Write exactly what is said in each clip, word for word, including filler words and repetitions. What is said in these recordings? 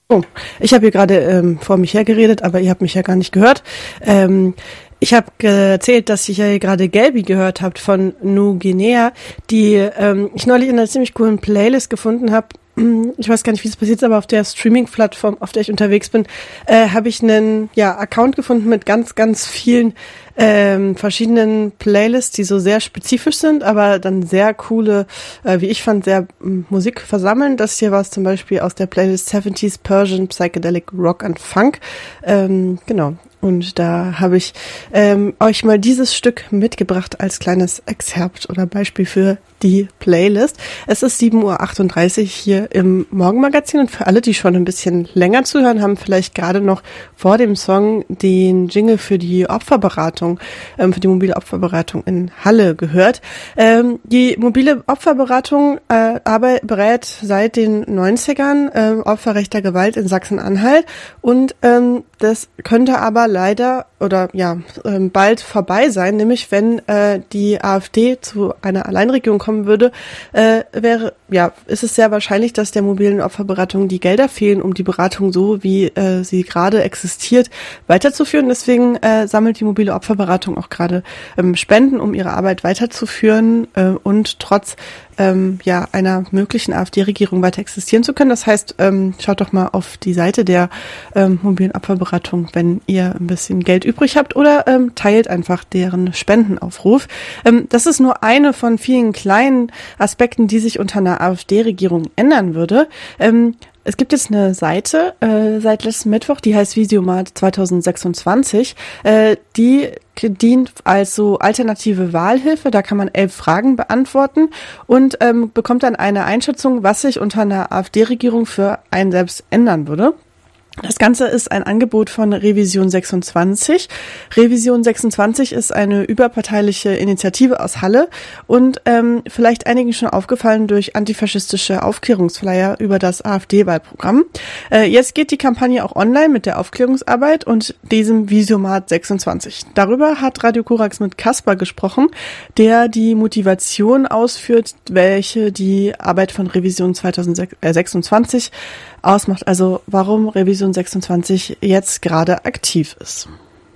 Oh, ich habe hier gerade ähm, vor mich hergeredet, aber ihr habt mich ja gar nicht gehört. Ähm, ich habe erzählt, dass ich ja gerade Gelbi gehört habt von New Guinea, die ähm, ich neulich in einer ziemlich coolen Playlist gefunden habe. Ich weiß gar nicht, wie es passiert ist, aber auf der Streaming-Plattform, auf der ich unterwegs bin, äh, habe ich einen ja, Account gefunden mit ganz, ganz vielen ähm, verschiedenen Playlists, die so sehr spezifisch sind, aber dann sehr coole, äh, wie ich fand, sehr m- Musik versammeln. Das hier war es zum Beispiel aus der Playlist siebziger Persian Psychedelic Rock and Funk. Ähm, genau. Und da habe ich ähm, euch mal dieses Stück mitgebracht als kleines Excerpt oder Beispiel für die Playlist. Es ist sieben Uhr achtunddreißig hier im Morgenmagazin und für alle, die schon ein bisschen länger zuhören, haben vielleicht gerade noch vor dem Song den Jingle für die Opferberatung, ähm, für die mobile Opferberatung in Halle gehört. Ähm, die mobile Opferberatung äh, arbeit, berät seit den neunzigern äh, Opfer rechter Gewalt in Sachsen-Anhalt und ähm, das könnte aber leider oder ja ähm, bald vorbei sein, nämlich wenn äh, die AfD zu einer Alleinregierung kommen würde, äh, wäre ja ist es sehr wahrscheinlich, dass der mobilen Opferberatung die Gelder fehlen, um die Beratung so wie äh, sie gerade existiert weiterzuführen. Deswegen äh, sammelt die mobile Opferberatung auch gerade ähm, Spenden, um ihre Arbeit weiterzuführen äh, und trotz ähm, ja einer möglichen AfD-Regierung weiter existieren zu können. Das heißt, ähm, schaut doch mal auf die Seite der ähm, mobilen Opferberatung, wenn ihr ein bisschen Geld übrig habt oder ähm, teilt einfach deren Spendenaufruf. Ähm, das ist nur eine von vielen kleinen Aspekten, die sich unter einer AfD-Regierung ändern würde. Ähm, Es gibt jetzt eine Seite äh, seit letzten Mittwoch, die heißt Visiomat zwanzig sechsundzwanzig. Äh, die dient als so alternative Wahlhilfe. Da kann man elf Fragen beantworten und ähm, bekommt dann eine Einschätzung, was sich unter einer AfD-Regierung für einen selbst ändern würde. Das Ganze ist ein Angebot von Revision sechsundzwanzig. Revision sechsundzwanzig ist eine überparteiliche Initiative aus Halle und ähm, vielleicht einigen schon aufgefallen durch antifaschistische Aufklärungsflyer über das AfD-Wahlprogramm. Äh, jetzt geht die Kampagne auch online mit der Aufklärungsarbeit und diesem Visiomat sechsundzwanzig. Darüber hat Radio Korax mit Kaspar gesprochen, der die Motivation ausführt, welche die Arbeit von Revision zwanzig sechsundzwanzig ausmacht. Also warum Revision sechsundzwanzig jetzt gerade aktiv ist.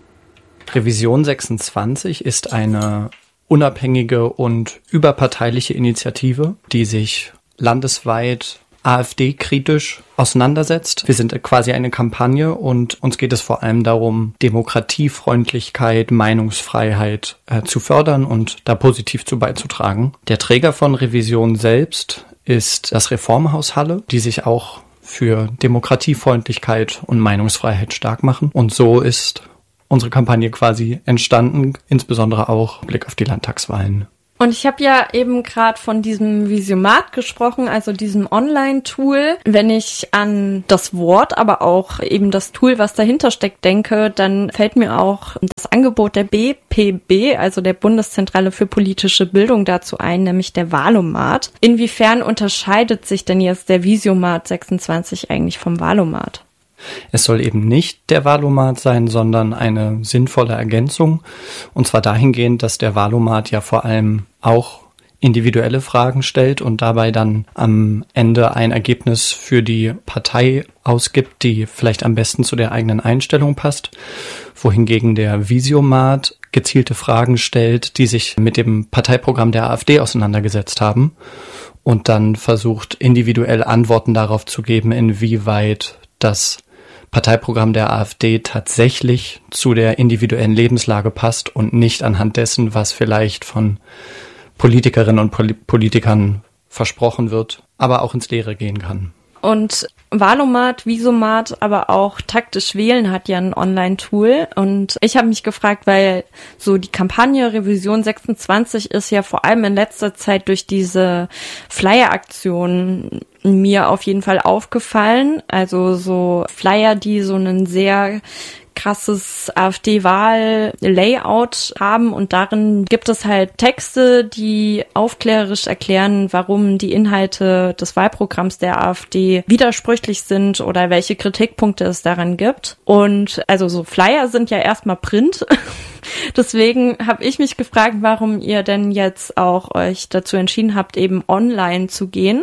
Revision sechsundzwanzig ist eine unabhängige und überparteiliche Initiative, die sich landesweit AfD-kritisch auseinandersetzt. Wir sind quasi eine Kampagne und uns geht es vor allem darum, Demokratiefreundlichkeit, Meinungsfreiheit äh, zu fördern und da positiv zu beizutragen. Der Träger von Revision selbst ist das Reformhaus Halle, die sich auch für Demokratiefreundlichkeit und Meinungsfreiheit stark machen. Und so ist unsere Kampagne quasi entstanden, insbesondere auch mit Blick auf die Landtagswahlen. Und ich habe ja eben gerade von diesem Visiomat gesprochen, also diesem Online-Tool. Wenn ich an das Wort, aber auch eben das Tool, was dahinter steckt, denke, dann fällt mir auch das Angebot der B P B, also der Bundeszentrale für politische Bildung, dazu ein, nämlich der Wahlomat. Inwiefern unterscheidet sich denn jetzt der Visiomat sechsundzwanzig eigentlich vom Wahlomat? Es soll eben nicht der Wahlomat sein, sondern eine sinnvolle Ergänzung. Und zwar dahingehend, dass der Wahlomat ja vor allem auch individuelle Fragen stellt und dabei dann am Ende ein Ergebnis für die Partei ausgibt, die vielleicht am besten zu der eigenen Einstellung passt. Wohingegen der Visiomat gezielte Fragen stellt, die sich mit dem Parteiprogramm der AfD auseinandergesetzt haben und dann versucht, individuell Antworten darauf zu geben, inwieweit das Parteiprogramm der AfD tatsächlich zu der individuellen Lebenslage passt und nicht anhand dessen, was vielleicht von Politikerinnen und Pol- Politikern versprochen wird, aber auch ins Leere gehen kann. Und Wahlomat, Visomat, aber auch taktisch wählen hat ja ein Online-Tool. Und ich habe mich gefragt, weil so die Kampagne Revision sechsundzwanzig ist ja vor allem in letzter Zeit durch diese Flyer-Aktionen mir auf jeden Fall aufgefallen. Also so Flyer, die so einen sehr krasses AfD-Wahl-Layout haben und darin gibt es halt Texte, die aufklärerisch erklären, warum die Inhalte des Wahlprogramms der AfD widersprüchlich sind oder welche Kritikpunkte es daran gibt. Und also so Flyer sind ja erstmal Print. Deswegen habe ich mich gefragt, warum ihr denn jetzt auch euch dazu entschieden habt, eben online zu gehen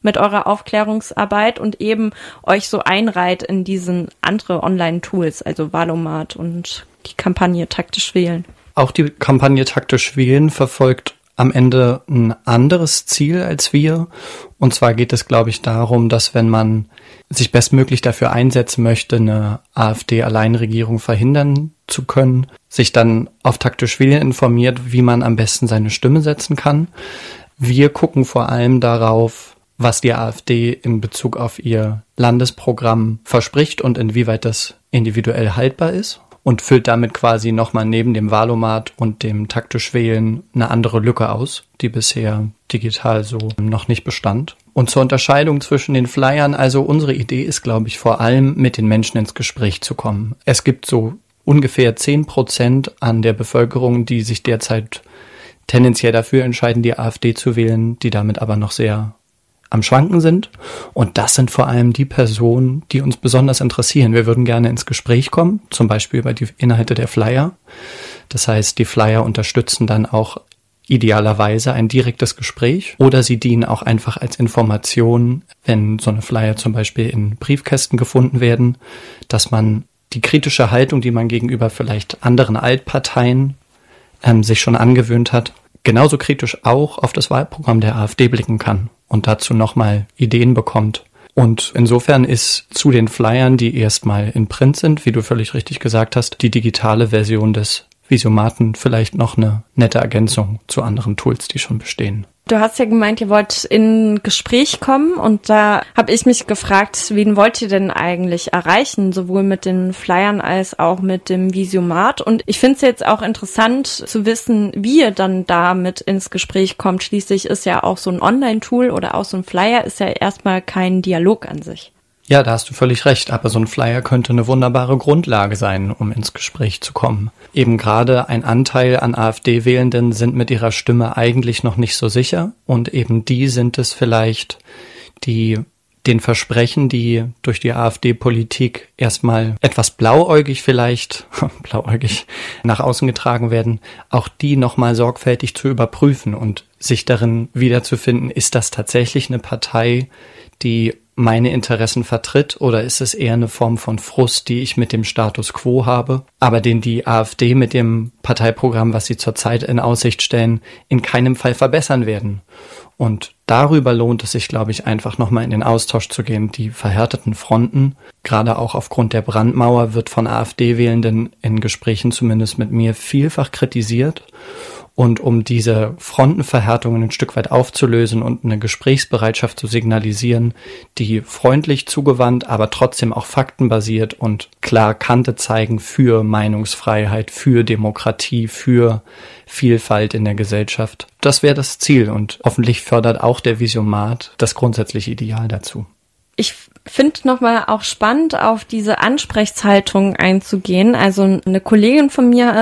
mit eurer Aufklärungsarbeit und eben euch so einreiht in diesen andere Online-Tools, also Wahlomat und die Kampagne Taktisch Wählen. Auch die Kampagne Taktisch Wählen verfolgt am Ende ein anderes Ziel als wir. Und zwar geht es, glaube ich, darum, dass wenn man sich bestmöglich dafür einsetzen möchte, eine AfD-Alleinregierung verhindern zu können, sich dann auf Taktisch Wählen informiert, wie man am besten seine Stimme setzen kann. Wir gucken vor allem darauf, was die AfD in Bezug auf ihr Landesprogramm verspricht und inwieweit das individuell haltbar ist. Und füllt damit quasi nochmal neben dem Wahlomat und dem Taktisch Wählen eine andere Lücke aus, die bisher digital so noch nicht bestand. Und zur Unterscheidung zwischen den Flyern, also unsere Idee ist, glaube ich, vor allem mit den Menschen ins Gespräch zu kommen. Es gibt so ungefähr zehn Prozent an der Bevölkerung, die sich derzeit tendenziell dafür entscheiden, die AfD zu wählen, die damit aber noch sehr am Schwanken sind. Und das sind vor allem die Personen, die uns besonders interessieren. Wir würden gerne ins Gespräch kommen, zum Beispiel über die Inhalte der Flyer. Das heißt, die Flyer unterstützen dann auch idealerweise ein direktes Gespräch oder sie dienen auch einfach als Information, wenn so eine Flyer zum Beispiel in Briefkästen gefunden werden, dass man die kritische Haltung, die man gegenüber vielleicht anderen Altparteien ähm, sich schon angewöhnt hat, genauso kritisch auch auf das Wahlprogramm der AfD blicken kann und dazu nochmal Ideen bekommt. Und insofern ist zu den Flyern, die erstmal in Print sind, wie du völlig richtig gesagt hast, die digitale Version des Visiomaten vielleicht noch eine nette Ergänzung zu anderen Tools, die schon bestehen. Du hast ja gemeint, ihr wollt in Gespräch kommen und da habe ich mich gefragt, wen wollt ihr denn eigentlich erreichen, sowohl mit den Flyern als auch mit dem Visiomat, und ich finde es jetzt auch interessant zu wissen, wie ihr dann damit ins Gespräch kommt. Schließlich ist ja auch so ein Online-Tool oder auch so ein Flyer ist ja erstmal kein Dialog an sich. Ja, da hast du völlig recht, aber so ein Flyer könnte eine wunderbare Grundlage sein, um ins Gespräch zu kommen. Eben gerade ein Anteil an AfD-Wählenden sind mit ihrer Stimme eigentlich noch nicht so sicher und eben die sind es vielleicht, die den Versprechen, die durch die AfD-Politik erstmal etwas blauäugig vielleicht, blauäugig nach außen getragen werden, auch die nochmal sorgfältig zu überprüfen und sich darin wiederzufinden, ist das tatsächlich eine Partei, die meine Interessen vertritt, oder ist es eher eine Form von Frust, die ich mit dem Status quo habe, aber den die AfD mit dem Parteiprogramm, was sie zurzeit in Aussicht stellen, in keinem Fall verbessern werden. Und darüber lohnt es sich, glaube ich, einfach nochmal in den Austausch zu gehen. Die verhärteten Fronten, gerade auch aufgrund der Brandmauer, wird von AfD-Wählenden in Gesprächen zumindest mit mir vielfach kritisiert. Und um diese Frontenverhärtungen ein Stück weit aufzulösen und eine Gesprächsbereitschaft zu signalisieren, die freundlich zugewandt, aber trotzdem auch faktenbasiert und klar Kante zeigen für Meinungsfreiheit, für Demokratie, für Vielfalt in der Gesellschaft. Das wäre das Ziel und hoffentlich fördert auch der Visiomat das grundsätzliche Ideal dazu. Ich finde nochmal auch spannend, auf diese Ansprechhaltung einzugehen. Also eine Kollegin von mir